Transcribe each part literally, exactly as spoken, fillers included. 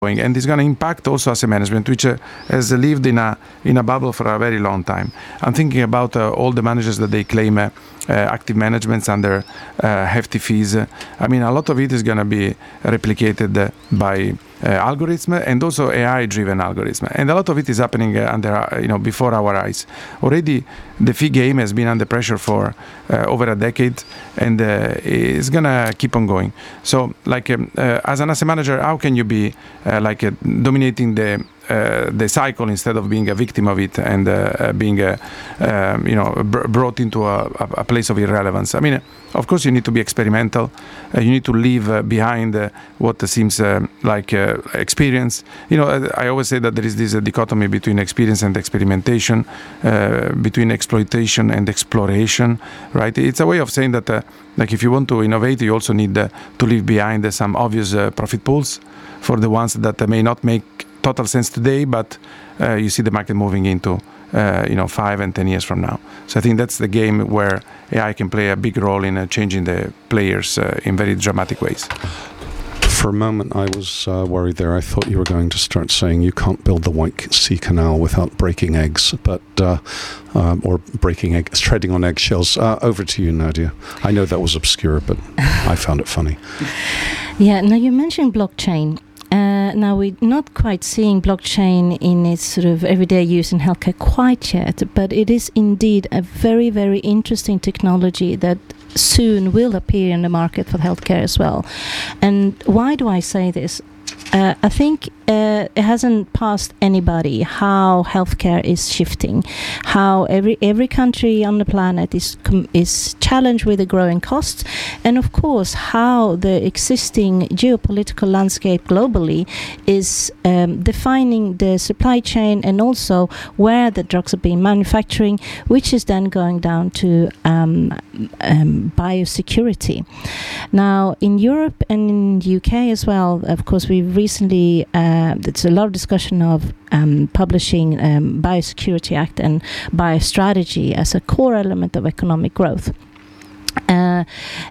and it's going to impact also asset management, which uh, has lived in a in a bubble for a very long time. I'm thinking about uh, all the managers that they claim uh, uh, active managements under uh, hefty fees. I mean, a lot of it is going to be replicated uh, by uh, algorithm and also A I-driven algorithm, and a lot of it is happening uh, under uh, you know before our eyes. Already, the fee game has been under pressure for uh, over a decade, and uh, it's going to keep on going. So, like um, uh, as an asset manager, how can you be uh, like uh, dominating the uh, the cycle instead of being a victim of it and uh, uh, being uh, um, you know br- brought into a, a place of irrelevance? I mean, of course, you need to be experimental. Uh, you need to leave uh, behind uh, what seems uh, like uh, experience. You know, I always say that there is this uh, dichotomy between experience and experimentation, uh, between exploitation and exploration. Right? It's a way of saying that, uh, like, if you want to innovate, you also need uh, to leave behind uh, some obvious uh, profit pools for the ones that uh, may not make total sense today, but uh, you see the market moving into uh, you know five and ten years from now. So I think that's the game where A I can play a big role in uh, changing the players uh, in very dramatic ways. For a moment, I was uh, worried there. I thought you were going to start saying you can't build the White Sea Canal without breaking eggs, but uh, um, or breaking eggs, treading on eggshells. Uh, over to you, Nadia. I know that was obscure, but I found it funny. Yeah. Now you mentioned blockchain. Uh, now we're not quite seeing blockchain in its sort of everyday use in healthcare quite yet, but it is indeed a very, very interesting technology that soon will appear in the market for healthcare as well. And why do I say this? Uh, I think uh, it hasn't passed anybody how healthcare is shifting, how every every country on the planet is com- is challenged with the growing costs, and of course how the existing geopolitical landscape globally is um, defining the supply chain and also where the drugs are being manufacturing, which is then going down to um, um, biosecurity. Now in Europe and in the U K as well, of course, we've recently uh, there's a lot of discussion of um, publishing um, Biosecurity Act and biostrategy as a core element of economic growth. Uh,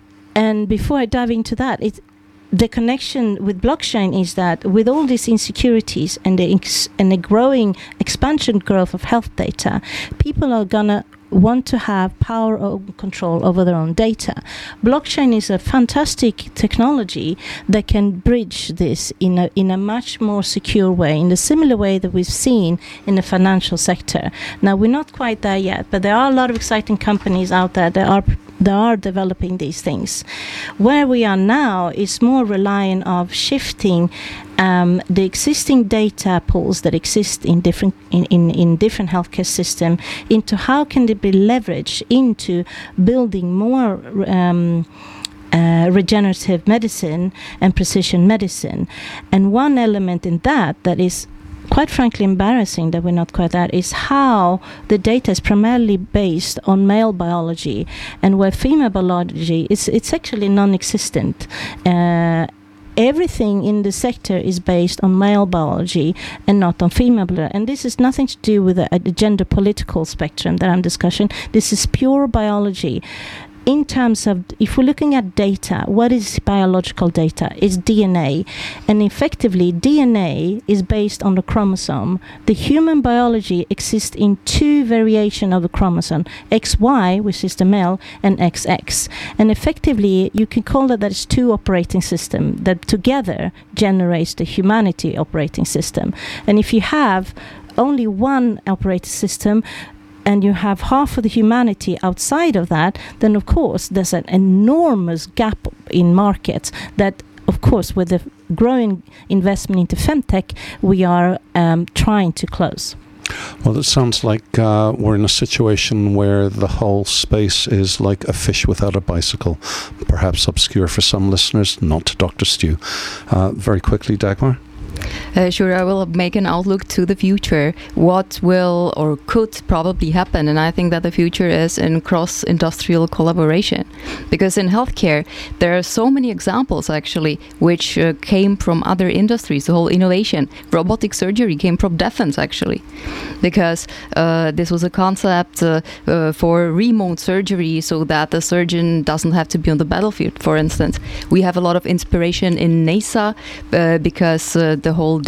and before I dive into that, it, the connection with blockchain is that with all these insecurities and the ex- and the growing expansion growth of health data, people are gonna want to have power or control over their own data. Blockchain is a fantastic technology that can bridge this in a in a much more secure way, in the similar way that we've seen in the financial sector. Now, we're not quite there yet, but there are a lot of exciting companies out there that are that are developing these things. Where we are now is more relying of shifting Um, the existing data pools that exist in different in, in, in different healthcare system into how can they be leveraged into building more um, uh, regenerative medicine and precision medicine. And one element in that that is quite frankly embarrassing that we're not quite there is how the data is primarily based on male biology, and where female biology is it's actually non-existent. Uh, Everything in the sector is based on male biology and not on female biology. And this is nothing to do with the, uh, the gender political spectrum that I'm discussing. This is pure biology. In terms of, if we're looking at data, what is biological data? It's D N A. And effectively, D N A is based on the chromosome. The human biology exists in two variations of the chromosome, X Y, which is the male, and X X. And effectively, you can call it that it's two operating systems that together generates the humanity operating system. And if you have only one operating system, and you have half of the humanity outside of that, then of course there's an enormous gap in markets that, of course, with the growing investment into femtech, we are um, trying to close. Well, it sounds like uh, we're in a situation where the whole space is like a fish without a bicycle. Perhaps obscure for some listeners, not to Doctor Stu. Uh, very quickly, Dagmar. Uh, sure, I will make an outlook to the future. What will or could probably happen? And I think that the future is in cross-industrial collaboration. Because in healthcare, there are so many examples, actually, which uh, came from other industries, the whole innovation. Robotic surgery came from defense, actually. Because uh, this was a concept uh, uh, for remote surgery so that the surgeon doesn't have to be on the battlefield, for instance. We have a lot of inspiration in NASA uh, because uh, the whole